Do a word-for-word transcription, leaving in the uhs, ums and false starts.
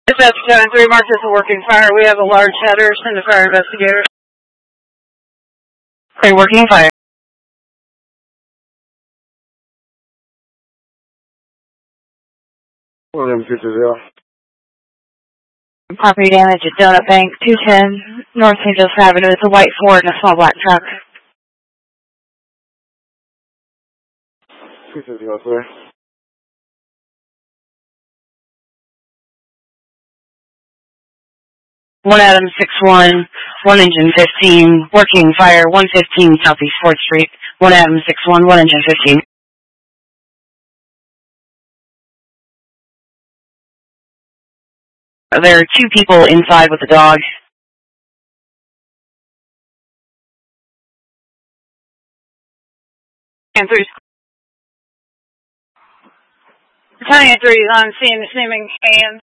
This is seven three marked as a working fire. We have a large header. Send the fire investigators. Okay, working fire. William two two zero. Property damage at Donut Bank, two ten North Saint Joseph Avenue. It's a white Ford and a small black truck. two two zero three. One Adam six one, one engine fifteen, working fire, one fifteen Southeast fourth Street. One Adam six one, one engine fifteen. There are two people inside with a dog. And three. Battalion three is on scene, assuming hands.